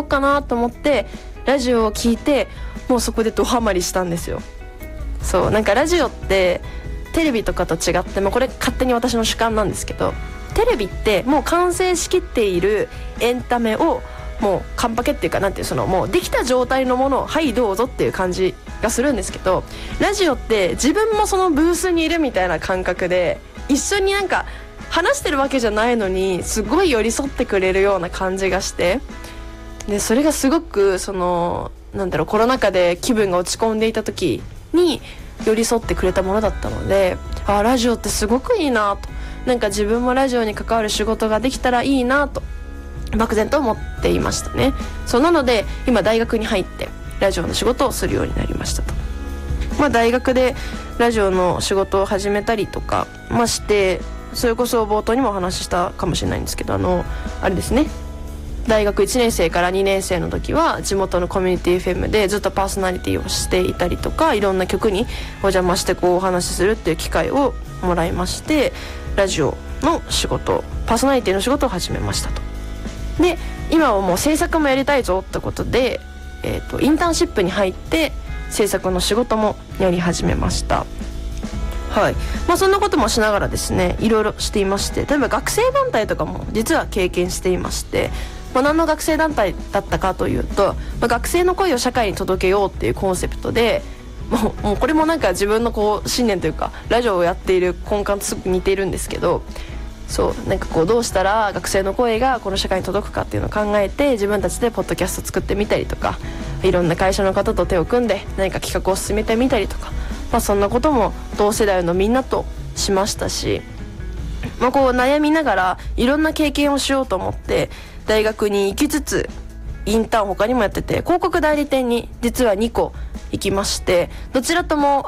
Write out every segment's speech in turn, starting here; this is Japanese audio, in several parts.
かなと思ってラジオを聞いて、もうそこでドハマりしたんですよ。そうなんかラジオってテレビとかと違って、これ勝手に私の主観なんですけど、テレビってもう完成しきっているエンタメをもうカンパケっていうか、なんていう、そのもうできた状態のものをはいどうぞっていう感じがするんですけど、ラジオって自分もそのブースにいるみたいな感覚で、一緒になんか話してるわけじゃないのにすごい寄り添ってくれるような感じがして、でそれがすごくそのなんだろう、コロナ禍で気分が落ち込んでいた時に寄り添ってくれたものだったので、ラジオってすごくいいなと、なんか自分もラジオに関わる仕事ができたらいいなと漠然と思っていましたね。そうなので今大学に入ってラジオの仕事をするようになりましたと。大学でラジオの仕事を始めたりとかして、それこそ冒頭にもお話ししたかもしれないんですけど、あれですね、大学1年生から2年生の時は地元のコミュニティ FM でずっとパーソナリティをしていたりとか、いろんな曲にお邪魔してお話しするっていう機会をもらいまして、ラジオの仕事、パーソナリティの仕事を始めましたと。で今はもう制作もやりたいぞってことで、インターンシップに入って制作の仕事もやり始めました。はい、そんなこともしながらですね、いろいろしていまして、例えば学生団体とかも実は経験していまして、何の学生団体だったかというと、学生の声を社会に届けようっていうコンセプトで、もうこれもなんか自分の信念というかラジオをやっている根幹とすごく似ているんですけど、そうなんかどうしたら学生の声がこの社会に届くかっていうのを考えて、自分たちでポッドキャスト作ってみたりとか、いろんな会社の方と手を組んで何か企画を進めてみたりとか、そんなことも同世代のみんなとしましたし、悩みながらいろんな経験をしようと思って大学に行きつつ、インターン他にもやってて、広告代理店に実は2個行きまして、どちらとも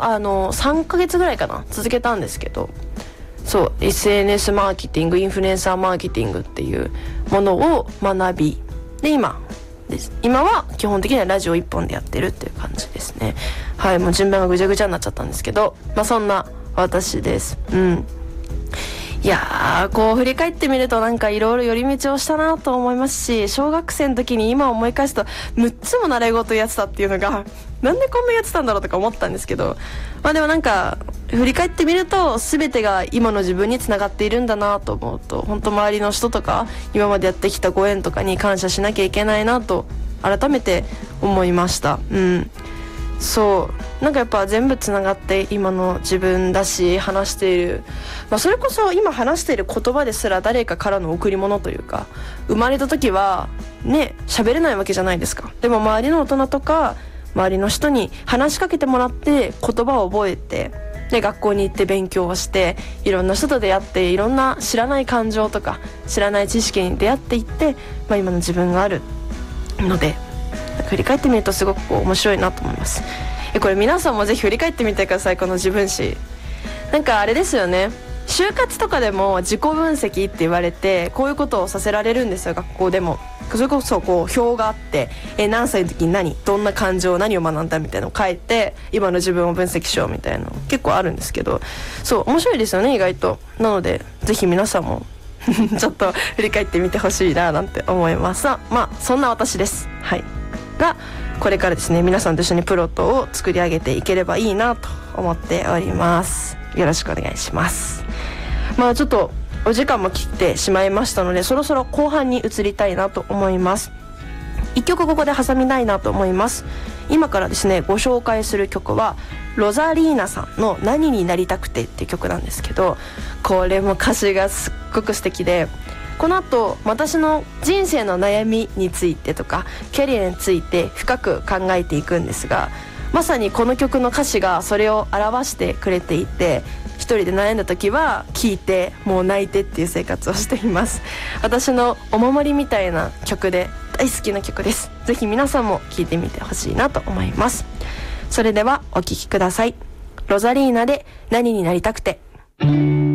3ヶ月ぐらいかな続けたんですけど、そう SNS マーケティング、インフルエンサーマーケティングっていうものを学び、で今は基本的にはラジオ1本でやってるっていう感じですね。はい、もう順番がぐちゃぐちゃになっちゃったんですけど、そんな私です。いやー、振り返ってみるとなんかいろいろ寄り道をしたなと思いますし、小学生の時に今思い返すと6つも習い事やってたっていうのがなんでこんなやってたんだろうとか思ったんですけど、でもなんか振り返ってみると全てが今の自分につながっているんだなと思うと、本当周りの人とか今までやってきたご縁とかに感謝しなきゃいけないなと改めて思いました。そうなんかやっぱ全部つながって今の自分だし、話している、それこそ今話している言葉ですら誰かからの贈り物というか、生まれた時はね喋れないわけじゃないですか。でも周りの大人とか周りの人に話しかけてもらって言葉を覚えて、で学校に行って勉強をして、いろんな人と出会って、いろんな知らない感情とか知らない知識に出会っていって、今の自分があるので、振り返ってみるとすごく面白いなと思います。これ皆さんもぜひ振り返ってみてください。この自分史、なんかあれですよね、就活とかでも自己分析って言われてこういうことをさせられるんですよ。学校でもそれこそ表があって、何歳の時にどんな感情、何を学んだみたいなのを書いて、今の自分を分析しようみたいなの結構あるんですけど、そう面白いですよね意外と。なのでぜひ皆さんもちょっと振り返ってみてほしいななんて思います。そんな私です。はいがこれからですね、皆さんと一緒にプロットを作り上げていければいいなと思っております。よろしくお願いします。ちょっとお時間も来てしまいましたので、そろそろ後半に移りたいなと思います。一曲ここで挟みたいなと思います。今からですねご紹介する曲はロザリーナさんの何になりたくてっていう曲なんですけど、これも歌詞がすっごく素敵で、この後私の人生の悩みについてとかキャリアについて深く考えていくんですが、まさにこの曲の歌詞がそれを表してくれていて、一人で悩んだ時は聴いてもう泣いてっていう生活をしています。私のお守りみたいな曲で大好きな曲です。ぜひ皆さんも聴いてみてほしいなと思います。それではお聴きください。ロザリーナで何になりたくて。